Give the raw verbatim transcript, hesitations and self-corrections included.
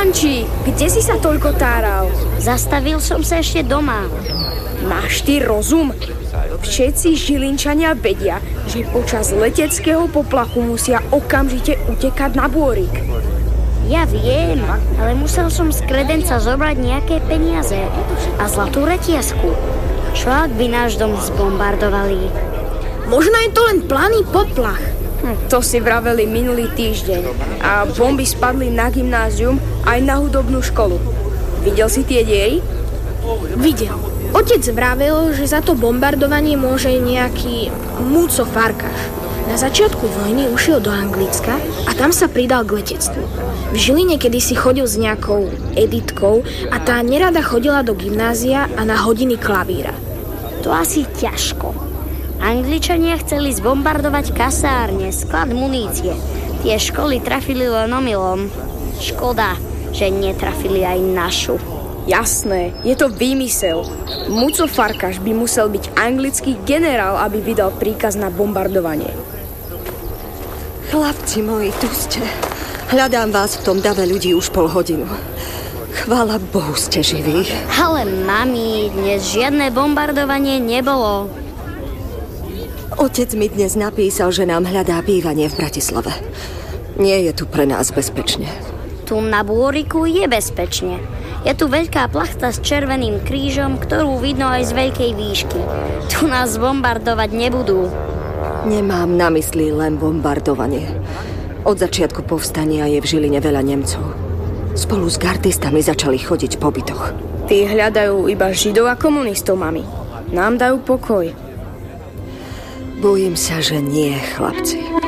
Janči, kde si sa toľko táral? Zastavil som sa ešte doma. Máš ty rozum? Všetci Žilinčania vedia, že počas leteckého poplachu musia okamžite utekať na Bôrik. Ja viem, ale musel som z kredenca zobrať nejaké peniaze a zlatú retiasku. Čo ak by náš dom zbombardovali? Možno je to len planý poplach. Hm, to si vraveli minulý týždeň. A bomby spadli na gymnázium aj na hudobnú školu. Videl si tie diery? Videl. Otec vravel, že za to bombardovanie môže nejaký Múco Farkáš. Na začiatku vojny ušiel do Anglicka a tam sa pridal k letectvu. V Žiline kedysi chodil s nejakou Editkou a tá nerada chodila do gymnázia a na hodiny klavíra. To asi ťažko. Angličania chceli zbombardovať kasárne, sklad munície. Tie školy trafili len omylom. Škoda, že netrafili aj našu. Jasné, je to výmysel. Múco Farkáš by musel byť anglický generál, aby vydal príkaz na bombardovanie. Chlapci moji, tu ste. Hľadám vás v tom dave ľudí už pol hodinu. Chvála Bohu, ste živí. Ale mami, dnes žiadne bombardovanie nebolo. Otec mi dnes napísal, že nám hľadá bývanie v Bratislave. Nie je tu pre nás bezpečne. Tu na Bôriku je bezpečne. Je tu veľká plachta s červeným krížom, ktorú vidno aj z veľkej výšky. Tu nás bombardovať nebudú. Nemám na mysli len bombardovanie. Od začiatku povstania je v Žiline veľa Nemcov. Spolu s gardistami začali chodiť po bytoch. Tí hľadajú iba Židov a komunistov, mami. Nám dajú pokoj. Bojím sa, že nie, chlapci.